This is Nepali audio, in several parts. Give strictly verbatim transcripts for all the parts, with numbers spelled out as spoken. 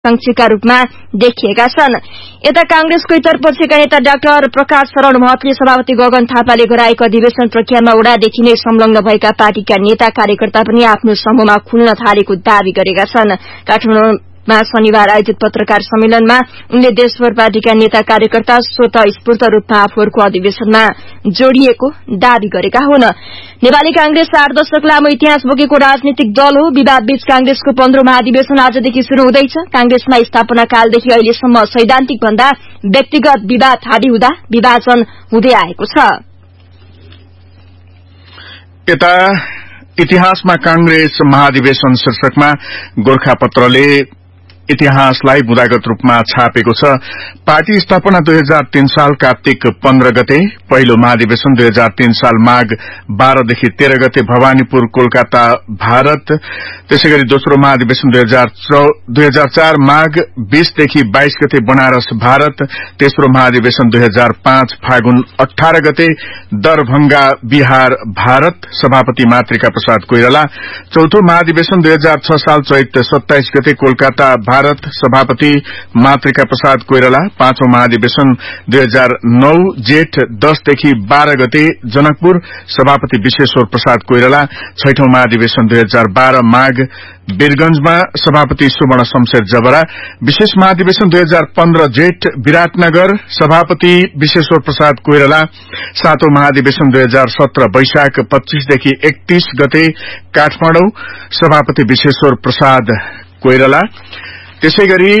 आकांक्षीका रूपमा देखिएका छन्। यता कांग्रेसको उत्तरपक्षका नेता डाक्टर प्रकाश शरण महतले सभापति गगन थापाले गराएको अधिवेशन प्रक्रियामा उडादेखि नै संलग्न भएका पार्टीका नेता कार्यकर्ता पनि आफ्नो समूहमा खुल्न थालेको दावी गरेका छन्। काठमाडौँमा शनिबार आयोजित पत्रकार सम्मेलनमा उनले देशभर पार्टीका नेता कार्यकर्ता स्वतःस्फूर्त रूपमा आफूहरूको अधिवेशनमा जोडिएको दावी गरेका हुन्। नेपाली कांग्रेस आठ दशक लामो इतिहास बोकेको राजनीतिक दल हो। विवादबीच कांग्रेसको पन्ध्रौं महाधिवेशन आजदेखि शुरू हुँदैछ। कांग्रेसमा स्थापना कालदेखि अहिलेसम्म सैद्धान्तिक भन्दा व्यक्तिगत विवाद हाबी हुँदा विभाजन हुँदै आएको छ। यता इतिहासमा कांग्रेस महाधिवेशन शीर्षकमा गोरखापत्रले इतिहासलाई बुदागत रूपमा छापेको छ। पार्टी स्थापना दुई हजार तीन साल कार्तिक पन्ध्र गते, पहिलो महाधिवेशन दुई हजार तीन साल माघ बाह्रदेखि तेह्र गते भवानीपुर कोलकाता भारत, त्यसैगरी दोस्रो महाधिवेशन दुई हजार चार माघ बीसदेखि बाइस गते बनारस भारत, तेस्रो महाधिवेशन दुई हजार पाँच फागुन अठारह गते दरभंगा बिहार भारत, सभापति मातृका प्रसाद कोइराला, चौथो महाधिवेशन दुई हजार छ साल चैत सत्ताइस गते कोलकाता भारत, सभापति मातृका प्रसाद कोइराला, पाँचौं महाधिवेशन दुई हजार नौ जेठ दसदेखि बाह्र गते जनकपुर, सभापति विश्वेश्वर प्रसाद कोइराला, छैठौं महाधिवेशन दुई हजार बाह्र माघ वीरगंजमा, सभापति सुवर्ण शमशेर जबरा, विशेष महाधिवेशन दुई हजार पन्ध्र जेठ विराटनगर, सभापति विश्वेश्वर प्रसाद कोइराला, सातौं महाधिवेशन दुई हजार सत्र वैशाख पच्चीसदेखि एकतीस गते काठमाडौँ, सभापति विश्वेश्वर प्रसाद कोइराला, त्यसैगरी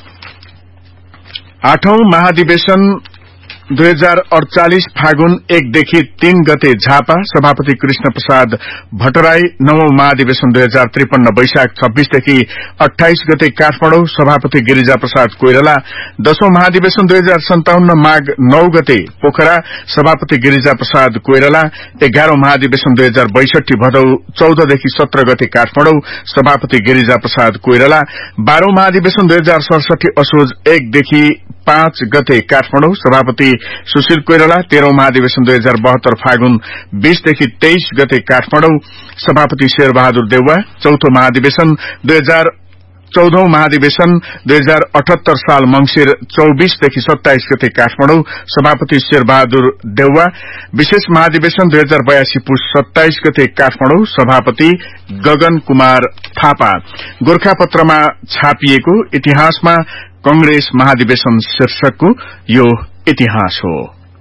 आठौं महाधिवेशन दुई हजार अड़चालिस फागुन एकदेखि तीन गते झापा, सभापति कृष्ण प्रसाद भट्टराई, नवौं महाधिवेशन दुई हजार त्रिपन्न वैशाख छब्बीसदेखि अठाइस गते काठमाडौँ, सभापति गिरिजा प्रसाद कोइराला, दशौं महाधिवेशन दुई हजार सन्ताउन्न माघ नौ गते पोखरा, सभापति गिरिजा प्रसाद कोइराला, एघारौं महाधिवेशन दुई हजार बैसठी भदौ चौधदेखि सत्र गते काठमाडौँ, सभापति गिरिजा प्रसाद कोइराला, बाह्रौं महाधिवेशन दुई हजार सडसठी असोज एकदेखि पाँच गते काठमाडौँ, सभापति सुशील कोइराला, तेह्रौं महाधिवेशन दुई हजार बहत्तर फागुन बीसदेखि तेइस गते काठमाडौँ, सभापति शेरबहादुर देउवा, चौथो महाधिवेशन दुई हजार चौधौं महाधिवेशन दुई हजार अठहत्तर साल मंगिर चौबीसदेखि सत्ताइस गते काठमाडौँ, सभापति शेरबहादुर देउवा, विशेष महाधिवेशन दुई हजार बयासी पुष सत्ताइस गते काठमाडौँ, सभापति गगन कुमार थापा। गोरखापत्रमा छापिएको इतिहासमा कांग्रेस महाधिवेशन शीर्षकको यो इतिहास हो।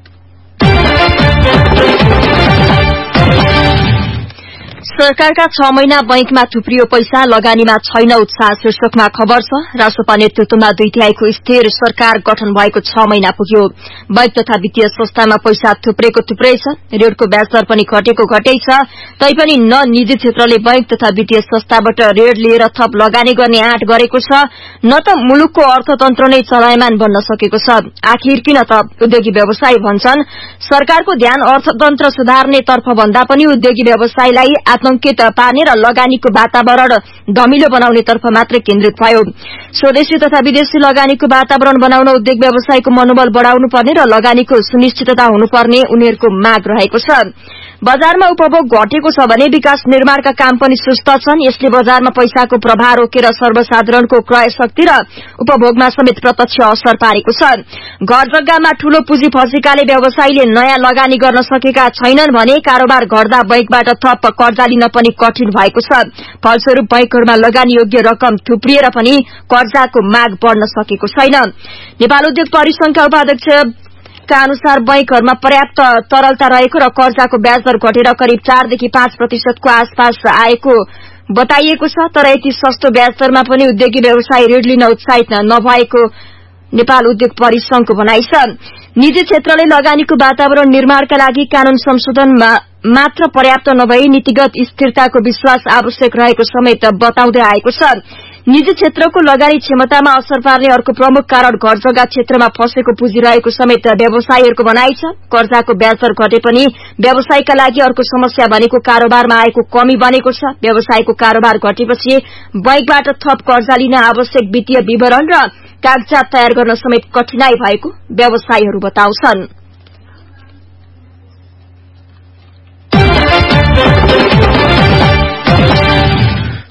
सरकारका छ महिना बैंकमा थुप्रियो पैसा, लगानीमा छैन उत्साह शीर्षकमा खबर छ। रासोपा नेतृत्वमा दुई तिहाईको स्थिर सरकार गठन भएको छ महिना पुग्यो। बैंक तथा वित्तीय संस्थामा पैसा थुप्रेको थुप्रै छ, ऋणको ब्याज दर पनि घटेको घटै छ। तैपनि न निजी क्षेत्रले बैंक तथा वित्तीय संस्थाबाट ऋण लिएर थप लगानी गर्ने आँट गरेको छ, न त मुलुकको अर्थतन्त्र नै चलायमान बन्न सकेको छ। आखिर किन त उद्योगी व्यवसायी भन्छन् सरकारको ध्यान अर्थतन्त्र सुधार्ने तर्फ भन्दा पनि उद्योगी व्यवसायीलाई आतंकित पार्ने र लगानीको वातावरण धमिलो बनाउने तर्फ मात्रै केन्द्रित भयो। स्वदेशी तथा विदेशी लगानीको वातावरण बनाउन उद्योग व्यवसायको मनोबल बढ़ाउनु पर्ने र लगानीको सुनिश्चितता हुनुपर्ने उनीहरूको माग रहेको छ। बजारमा उपभोग घटेको छ भने विकास निर्माणका काम पनि सुस्त छन्। यसले बजारमा पैसाको प्रवाह रोकेर सर्वसाधारणको क्रय शक्ति र उपभोगमा समेत प्रत्यक्ष असर पारेको छ। घर जग्गामा ठूलो पुँजी फसेकाले व्यवसायीले नयाँ लगानी गर्न सकेका छैनन् भने कारोबार गर्दा बैंकबाट थप कर्जा लिन पनि कठिन भएको छ। फलस्वरूप बैंकहरूमा लगानी योग्य रकम थुप्रिएर पनि कर्जाको माग बढ़न सकेको छैन। नेपाल उद्योग परिसंघका उपाध्यक्ष का अनुसार बैंकहरूमा पर्याप्त तरलता रहेको र कर्जाको ब्याज दर घटेर करिब चारदेखि पाँच प्रतिशतको आसपास आएको बताइएको छ। तर यति सस्तो ब्याज दरमा पनि उद्योगी व्यवसायी ऋण लिन उत्साहित नभएको नेपाल उद्योग परिसंघको भनाइ छ। निजी क्षेत्रले लगानीको वातावरण निर्माणका लागि कानून संशोधनमा मात्र पर्याप्त नभई नीतिगत स्थिरताको विश्वास आवश्यक रहेको समेत बताउँदै आएको छ। निजी क्षेत्रको लगानी क्षमतामा असर पार्ने अर्को प्रमुख कारण घर जग्गा क्षेत्रमा फसेको पुँजी रहेको समेत व्यवसायीहरूको भनाइ छ। कर्जाको ब्याज दर घटे पनि व्यवसायका लागि अर्को समस्या भनेको कारोबारमा आएको कमी बनेको छ। व्यवसायको कारोबार घटेपछि बैंकबाट थप कर्जा लिन आवश्यक वित्तीय विवरण र कागजात तयार गर्न समेत कठिनाई भएको व्यवसायीहरू बताउँछन्।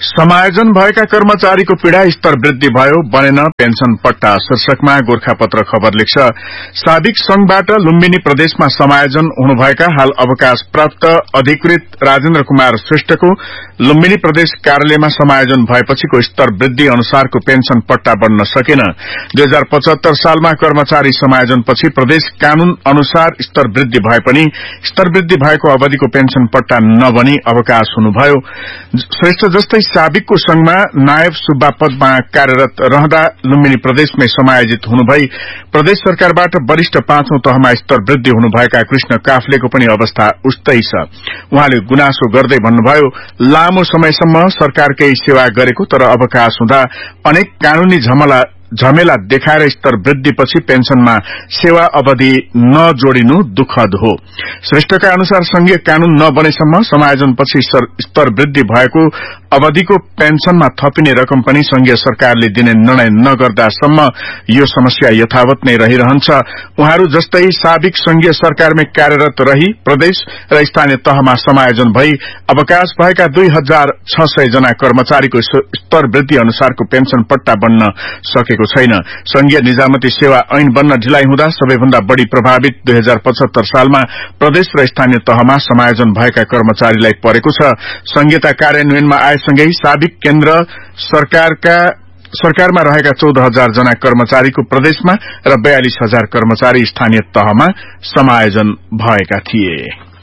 समायोजन भएका कर्मचारीको पीड़ा स्तर वृद्धि भयो, बनेन पेन्सन पट्टा शीर्षकमा गोरखापत्र खबर लेख्छ। साबिक संघबाट लुम्बिनी प्रदेशमा समायोजन हुनुभएका हाल अवकाश प्राप्त अधिकृत राजेन्द्र कुमार श्रेष्ठको लुम्बिनी प्रदेश कार्यालयमा समायोजन भएपछिको स्तर वृद्धि अनुसारको पेन्सन पट्टा बन्न सकेन। दुई हजार पचहत्तर सालमा कर्मचारी समायोजनपछि प्रदेश कानून अनुसार स्तर वृद्धि भए पनि स्तर वृद्धि भएको अवधिको पेन्सन पट्टा नबनी अवकाश हुनुभयो। श्रेष्ठ जस्तै साबिकको संघमा नायब सुब्बा पदमा कार्यरत रहँदा लुम्बिनी प्रदेशमै समायोजित हुनुभई प्रदेश सरकारबाट वरिष्ठ पाँचौं तहमा स्तर वृद्धि हुनुभएका कृष्ण काफ्लेको पनि अवस्था उस्तै छ। उहाँले गुनासो गर्दै भन्नुभयो, लामो समयसम्म सरकारकै सेवा गरेको तर अवकाश हुँदा अनेक कानूनी झमला झमेला देखाएर स्तर वृद्धिपछि पेन्सनमा सेवा अवधि नजोडिनु दुःखद हो। श्रेष्ठका अनुसार संघीय कानून नबनेसम्म समायोजनपछि स्तर वृद्धि भएको अवधिको पेन्सनमा थपिने रकम पनि संघीय सरकारले दिने निर्णय नगर्दासम्म यो समस्या यथावत नै रहिरहन्छ। उहाँहरू जस्तै साबिक संघीय सरकारमै कार्यरत रही प्रदेश र स्थानीय तहमा समायोजन भई अवकाश भएका दुई हजार छ सय जना कर्मचारीको स्तर वृद्धि अनुसारको पेन्सन पट्टा बन्न सकेको छैन। संघीय निजामती सेवा ऐन बन्न ढिलाइ हुँदा सबैभन्दा बढ़ी प्रभावित दुई हजार पचहत्तर सालमा प्रदेश र स्थानीय तहमा समायोजन भएका कर्मचारीलाई परेको छ। संघीयता कार्यान्वयनमा आएसँगै साबिक केन्द्र सरकारका सरकारमा रहेका चौध हजार जना कर्मचारीको प्रदेशमा र बयालिस हजार कर्मचारी स्थानीय तहमा समायोजन भएका थिए।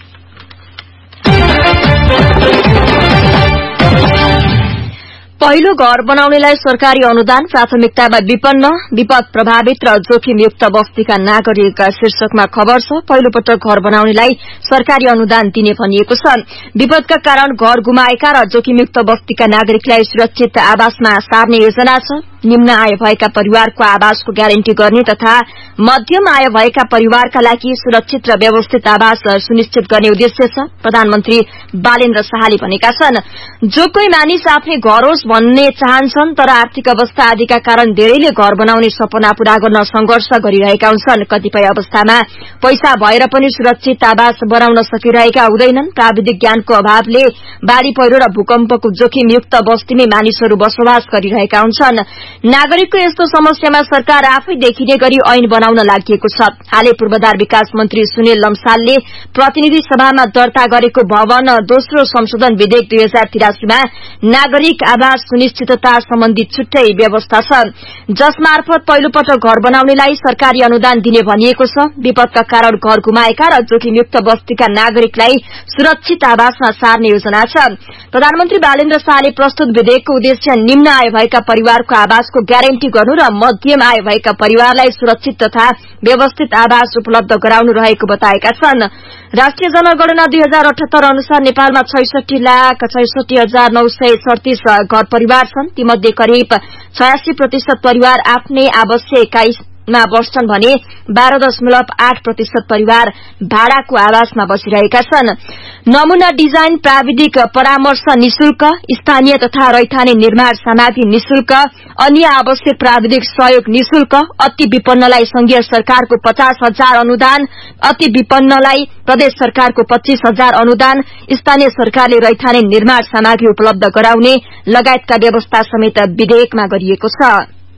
पहिलो घर बनाउनेलाई सरकारी अनुदान, प्राथमिकतामा विपन्न, विपद प्रभावित र जोखिमयुक्त बस्तीका नागरिक शीर्षकमा खबर छ। पहिलो पटक घर बनाउनेलाई सरकारी अनुदान दिने भनिएको छ। विपदका कारण घर गुमाएका र जोखिमयुक्त बस्तीका नागरिकलाई सुरक्षित आवासमा सार्ने योजना छ। निम्न आय भएका परिवारको आवासको ग्यारेन्टी गर्ने तथा मध्यम आय भएका परिवारका लागि सुरक्षित र व्यवस्थित आवास सुनिश्चित गर्ने उद्देश्य छ। प्रधानमन्त्री बालेन्द्र शाहले भनेका छन्, जो कोही मानिस आफ्नै घर होस् भन्ने चाहन्छन् तर आर्थिक अवस्था आदिका कारण धेरैले घर बनाउने सपना पूरा गर्न संघर्ष गरिरहेका हुन्छन्। कतिपय अवस्थामा पैसा भएर पनि सुरक्षित आवास बनाउन सकिरहेका हुँदैनन्। प्राविधिक ज्ञानको अभावले बाढ़ी पहिरो र भूकम्पको जोखिमयुक्त बस्तीमै मानिसहरू बसोबास गरिरहेका हुन्छन्। नागरिकको यस्तो समस्यामा सरकार आफै देखिने गरी ऐन बनाउन लागि छ। हालै पूर्वाधार विकास मन्त्री सुनिल लम्सालले प्रतिनिधि सभामा दर्ता गरेको भवन दोस्रो संशोधन विधेयक दुई हजार तिरासीमा नागरिक आवास सुनिश्चितता सम्बन्धी छुट्टै व्यवस्था छ, जसमार्फत पहिलो पटक घर बनाउनेलाई सरकारी अनुदान दिने भनिएको छ। विपदका कारण घर गुमाएका र जोखिमयुक्त बस्तीका नागरिकलाई सुरक्षित आवासमा सार्ने योजना छ। प्रधानमन्त्री बालेन्द्र शाहले प्रस्तुत विधेयकको उद्देश्य निम्न आय भएका परिवारको आवासको ग्यारेन्टी गर्नु र मध्यम आय भएका परिवारलाई सुरक्षित तथा व्यवस्थित आवास उपलब्ध गराउनु रहेको बताएका छन्। राष्ट्रिय जनगणना दुई हजार अठहत्तर अनुसार नेपालमा छैसठी लाख छैसठी हजार नौ सय सड़तीस घर परिवार छन्। तीमध्ये करिब छयासी प्रतिशत परिवार आफ्नै आवासीय इकाइमा बस्छन् भने बाह्र दशमलव आठ प्रतिशत परिवार भाड़ाको आवासमा बसिरहेका छन्। नमूना डिजाइन, प्राविधिक परामर्श निशुल्क, स्थानीय तथा रैथाने निर्माण सामग्री निशुल्क, अन्य आवश्यक प्राविधिक सहयोग निशुल्क, अति विपन्नलाई संघीय सरकारको पचास हजार अनुदान, अति विपन्नलाई प्रदेश सरकारको पच्चीस हजार अनुदान, स्थानीय सरकारले रैथाने निर्माण सामग्री उपलब्ध गराउने लगायतका व्यवस्था समेत विधेयकमा गरिएको छ।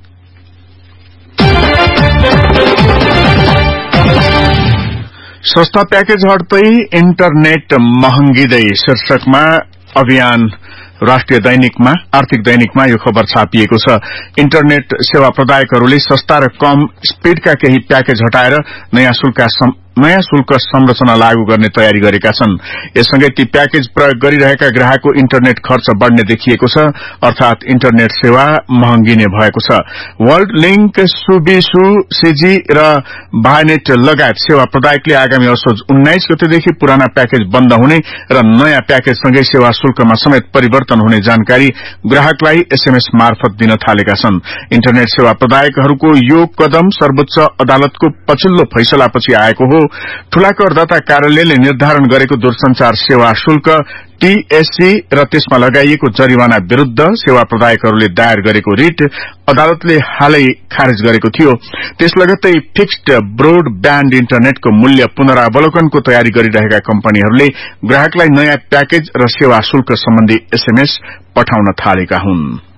सस्ता प्याकेज हट्दै इन्टरनेट महँगिँदै शीर्षकमा अभियान राष्ट्रिय दैनिकमा आर्थिक दैनिकमा यो खबर छापिएको छ। इन्टरनेट सेवा प्रदायकहरूले सस्ता र कम स्पीडका केही प्याकेज हटाएर नयाँ शुल्क नयाँ शुल्क संरचना लागू गर्ने तयारी गरेका छन्। यससँगै ती प्याकेज प्रयोग गरिरहेका ग्राहकको इन्टरनेट खर्च बढ़ने देखिएको छ, अर्थात इन्टरनेट सेवा महँगिने भएको छ। वर्ल्ड लिंक, सुबिसु, सिजी र भाइनेट लगायत सेवा प्रदायकले आगामी असोज उन्नाइस गतेदेखि पुराना प्याकेज बन्द हुने र नयाँ प्याकेजसँगै सेवा शुल्कमा समेत परिवर्तन हुने जानकारी ग्राहकलाई एसएमएस मार्फत दिन थालेका छन्। इन्टरनेट सेवा प्रदायकहरूको यो कदम सर्वोच्च अदालतको पछिल्लो फैसलापछि आएको हो। ठूला करदाता कार्यालयले निर्धारण गरेको दूरसंचार सेवा शुल्क टीएससी र त्यसमा लगाइएको जरिवाना विरूद्ध सेवा प्रदायकहरूले दायर गरेको रिट अदालतले हालै खारेज गरेको थियो। त्यस लगत्तै फिक्स्ड ब्रोडब्याण्ड इन्टरनेटको मूल्य पुनरावलोकनको तयारी गरिरहेका कम्पनीहरूले ग्राहकलाई नयाँ प्याकेज र सेवा शुल्क सम्बन्धी एसएमएस पठाउन थालेका हुन्।